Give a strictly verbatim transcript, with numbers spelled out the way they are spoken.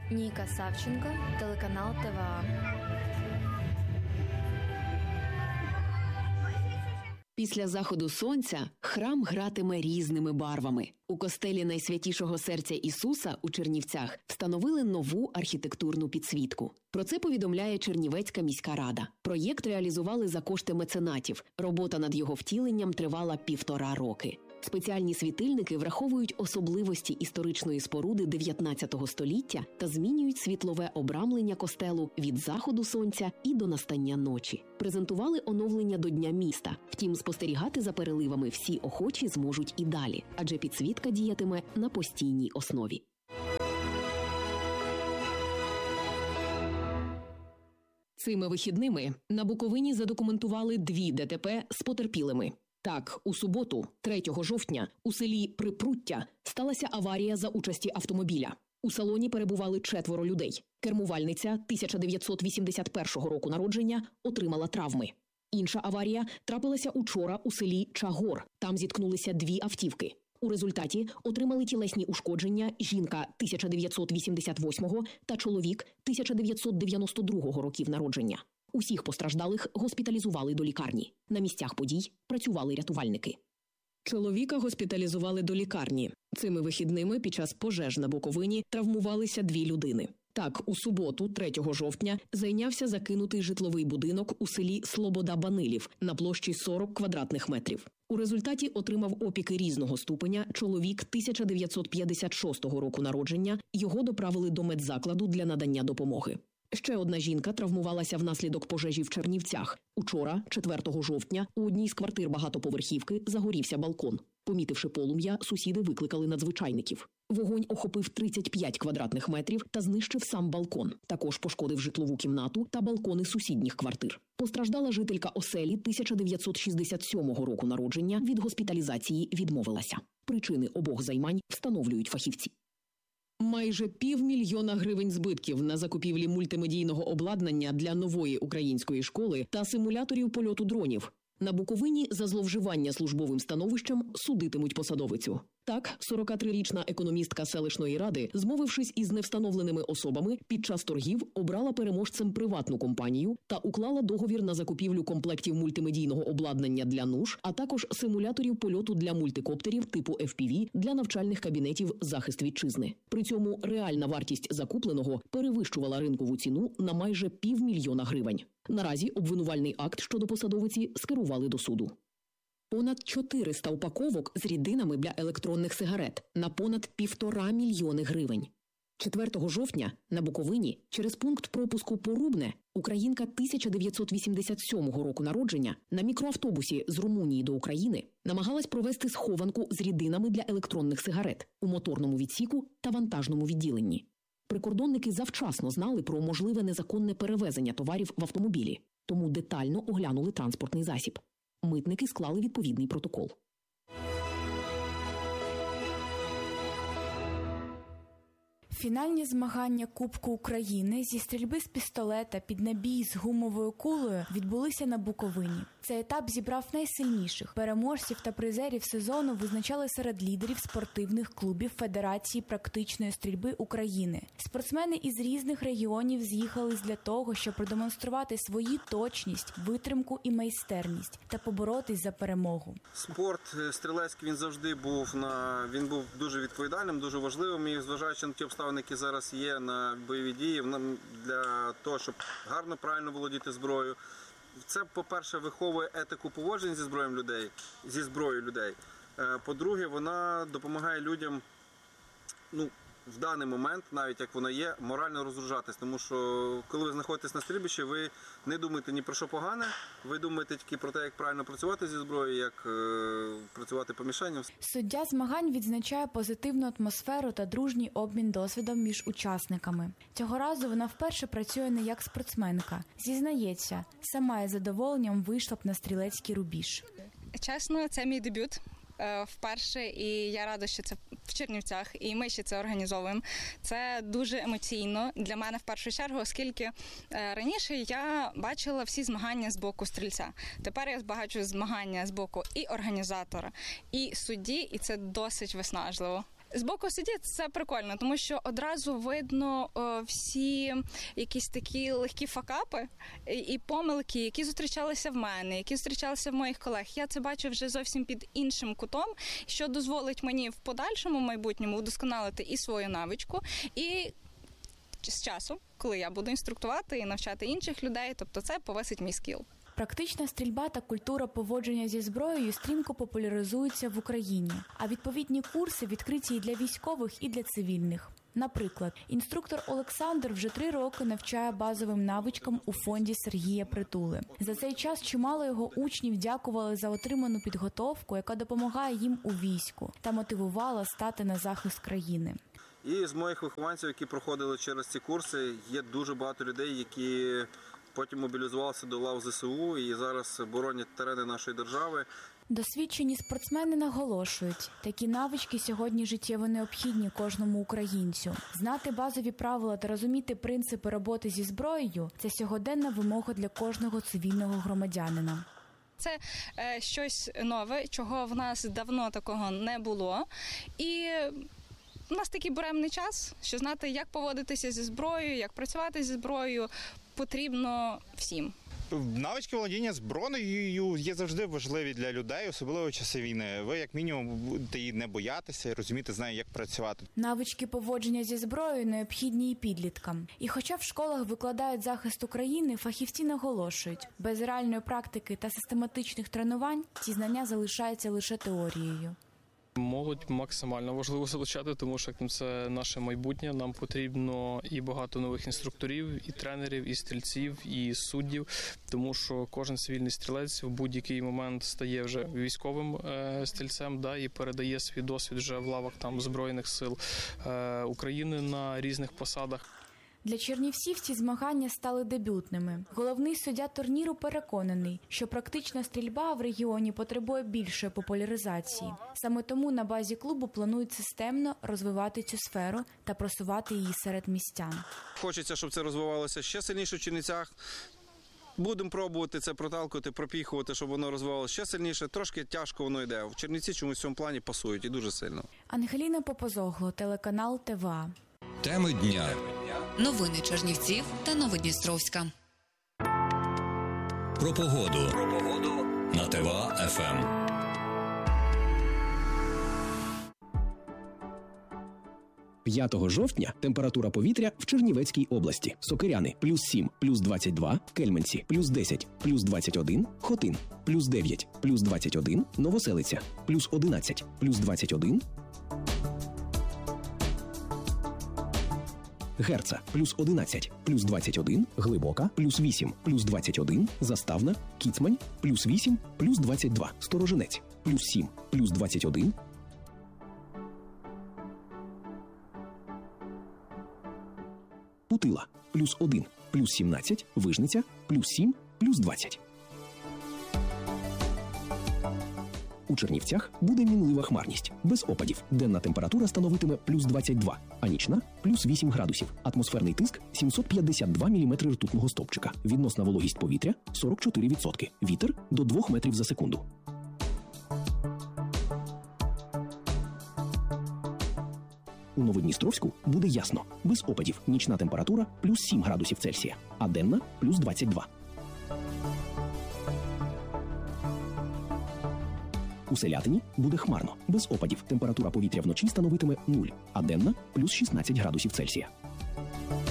Ніка Савченко, телеканал Т В А. Після заходу сонця храм гратиме різними барвами. У костелі Найсвятішого Серця Ісуса у Чернівцях встановили нову архітектурну підсвітку. Про це повідомляє Чернівецька міська рада. Проєкт реалізували за кошти меценатів. Робота над його втіленням тривала півтора роки. Спеціальні світильники враховують особливості історичної споруди дев'ятнадцятого століття та змінюють світлове обрамлення костелу від заходу сонця і до настання ночі. Презентували оновлення до Дня міста. Втім, спостерігати за переливами всі охочі зможуть і далі, адже підсвітка діятиме на постійній основі. Цими вихідними на Буковині задокументували дві Д Т П з потерпілими. Так, у суботу, третього жовтня, у селі Припруття сталася аварія за участі автомобіля. У салоні перебували четверо людей. Кермувальниця тисяча дев'ятсот вісімдесят першого року народження отримала травми. Інша аварія трапилася учора у селі Чагор. Там зіткнулися дві автівки. У результаті отримали тілесні ушкодження жінка тисяча дев'ятсот вісімдесят восьмого та чоловік тисяча дев'ятсот дев'яносто другого років народження. Усіх постраждалих госпіталізували до лікарні. На місцях подій працювали рятувальники. Чоловіка госпіталізували до лікарні. Цими вихідними під час пожеж на Буковині травмувалися дві людини. Так, у суботу, третього жовтня, зайнявся закинутий житловий будинок у селі Слобода-Банилів на площі сорок квадратних метрів. У результаті отримав опіки різного ступеня чоловік тисяча дев'ятсот п'ятдесят шостого року народження. Його доправили до медзакладу для надання допомоги. Ще одна жінка травмувалася внаслідок пожежі в Чернівцях. Учора, четвертого жовтня, у одній з квартир багатоповерхівки загорівся балкон. Помітивши полум'я, сусіди викликали надзвичайників. Вогонь охопив тридцять п'ять квадратних метрів та знищив сам балкон. Також пошкодив житлову кімнату та балкони сусідніх квартир. Постраждала жителька оселі тисяча дев'ятсот шістдесят сьомого року народження, від госпіталізації відмовилася. Причини обох займань встановлюють фахівці. Майже півмільйона гривень збитків на закупівлі мультимедійного обладнання для нової української школи та симуляторів польоту дронів. На Буковині за зловживання службовим становищем судитимуть посадовицю. Так, сорокатрирічна економістка селищної ради, змовившись із невстановленими особами, під час торгів обрала переможцем приватну компанію та уклала договір на закупівлю комплектів мультимедійного обладнання для нуж, а також симуляторів польоту для мультикоптерів типу Еф Пі Ві для навчальних кабінетів «Захист вітчизни». При цьому реальна вартість закупленого перевищувала ринкову ціну на майже півмільйона гривень. Наразі обвинувальний акт щодо посадовиці скерували до суду. Понад чотириста упаковок з рідинами для електронних сигарет на понад півтора мільйони гривень. четвертого жовтня на Буковині через пункт пропуску Порубне українка тисяча дев'ятсот вісімдесят сьомого року народження на мікроавтобусі з Румунії до України намагалась провести схованку з рідинами для електронних сигарет у моторному відсіку та вантажному відділенні. Прикордонники завчасно знали про можливе незаконне перевезення товарів в автомобілі, тому детально оглянули транспортний засіб. Митники склали відповідний протокол. Фінальні змагання Кубку України зі стрільби з пістолета під набій з гумовою кулею відбулися на Буковині. Цей етап зібрав найсильніших. Переможців та призерів сезону визначали серед лідерів спортивних клубів Федерації практичної стрільби України. Спортсмени із різних регіонів з'їхались для того, щоб продемонструвати свою точність, витримку і майстерність та поборотись за перемогу. Спорт стрілецький, він завжди був на він був дуже відповідальним, дуже важливим, і зважаючи на ті обставини, які зараз є на бойові дії, для того, щоб гарно, правильно володіти зброєю. Це, по-перше, виховує етику поводжень зі зброєю людей, зі зброєю людей. По-друге, вона допомагає людям, ну, в даний момент, навіть як воно є, морально розгружатись. Тому що, коли ви знаходитесь на стрільбищі, ви не думаєте ні про що погане, ви думаєте тільки про те, як правильно працювати зі зброєю, як е, працювати по мішенням. Суддя змагань відзначає позитивну атмосферу та дружній обмін досвідом між учасниками. Цього разу вона вперше працює не як спортсменка. Зізнається, сама із задоволенням вийшла б на стрілецький рубіж. Чесно, це мій дебют. Вперше, і я рада, що це в Чернівцях, і ми ще це організовуємо. Це дуже емоційно для мене в першу чергу, оскільки раніше я бачила всі змагання з боку стрільця. Тепер я бачу змагання з боку і організатора, і судді, і це досить виснажливо. Збоку сидіти – це прикольно, тому що одразу видно о, всі якісь такі легкі факапи і, і помилки, які зустрічалися в мене, які зустрічалися в моїх колег. Я це бачу вже зовсім під іншим кутом, що дозволить мені в подальшому майбутньому удосконалити і свою навичку, і з часу, коли я буду інструктувати і навчати інших людей, тобто це повисить мій скіл. Практична стрільба та культура поводження зі зброєю стрімко популяризуються в Україні, а відповідні курси відкриті і для військових, і для цивільних. Наприклад, інструктор Олександр вже три роки навчає базовим навичкам у фонді Сергія Притули. За цей час чимало його учнів дякували за отриману підготовку, яка допомагає їм у війську та мотивувала стати на захист країни. І з моїх вихованців, які проходили через ці курси, є дуже багато людей, які потім мобілізувалися до лав ЗСУ і зараз боронять терени нашої держави. Досвідчені спортсмени наголошують, такі навички сьогодні життєво необхідні кожному українцю. Знати базові правила та розуміти принципи роботи зі зброєю – це сьогоденна вимога для кожного цивільного громадянина. Це е, щось нове, чого в нас давно такого не було. І у нас такий буремний час, що знати, як поводитися зі зброєю, як працювати зі зброєю, потрібно всім. Навички володіння зброєю є завжди важливі для людей, особливо в часи війни. Ви, як мінімум, будете її не боятися, розуміти, знає, як працювати. Навички поводження зі зброєю необхідні і підліткам. І хоча в школах викладають захист України, фахівці наголошують, без реальної практики та систематичних тренувань ці знання залишаються лише теорією. Молодь максимально важливо залучати, тому що це наше майбутнє. Нам потрібно і багато нових інструкторів, і тренерів, і стрільців, і суддів, тому що кожен цивільний стрілець в будь-який момент стає вже військовим е, стрільцем, да, і передає свій досвід вже в лавах там Збройних сил е, України на різних посадах. Для чернівців ці змагання стали дебютними. Головний суддя турніру переконаний, що практична стрільба в регіоні потребує більшої популяризації. Саме тому на базі клубу планують системно розвивати цю сферу та просувати її серед містян. Хочеться, щоб це розвивалося ще сильніше в Чернівцях. Будемо пробувати це проталкувати, пропіхувати, щоб воно розвивалося ще сильніше. Трошки тяжко воно йде. В Чернівці чомусь в цьому плані пасують і дуже сильно. Ангеліна Попозогло, телеканал ТВА. Теми дня. Новини Чернівців та Новодністровська. Про погоду. Про погоду на ТВА-ФМ. п'ятого жовтня температура повітря в Чернівецькій області. Сокиряни – плюс сім, плюс двадцять два, Кельменці – плюс десять, плюс двадцять один, Хотин – плюс дев'ять, плюс двадцять один, Новоселиця – плюс одинадцять, плюс двадцять один, Герца – плюс одинадцять, плюс двадцять один, Глибока – плюс вісім, плюс двадцять один, Заставна, Кіцмань – плюс вісім, плюс двадцять два, Сторожинець – плюс сім, плюс двадцять один, Путила – плюс один, плюс сімнадцять, Вижниця – плюс сім, плюс двадцять. У Чернівцях буде мінлива хмарність, без опадів. Денна температура становитиме плюс двадцять два, а нічна – плюс вісім градусів. Атмосферний тиск – сімсот п'ятдесят два міліметри ртутного стовпчика. Відносна вологість повітря – сорок чотири відсотки. Вітер – до двох метрів за секунду. У Новодністровську буде ясно, без опадів. Нічна температура – плюс сім градусів Цельсія, а денна – плюс двадцять два. У Селятині буде хмарно, без опадів. Температура повітря вночі становитиме нуль, а денна – плюс шістнадцять градусів Цельсія.